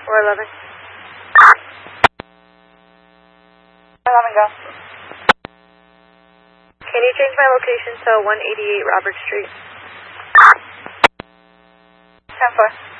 411. 411, go. Can you change my location to 188 Robert Street? 10-4.